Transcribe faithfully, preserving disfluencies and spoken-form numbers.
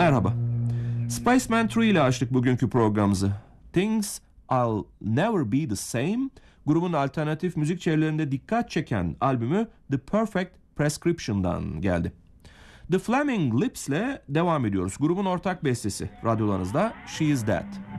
Merhaba. Spaceman üç ile açtık bugünkü programımızı. Things I'll Never Be The Same, grubun alternatif müzik çevrelerinde dikkat çeken albümü The Perfect Prescription'dan geldi. The Flaming Lips ile devam ediyoruz. Grubun ortak bestesi radyolarınızda She Is Dead.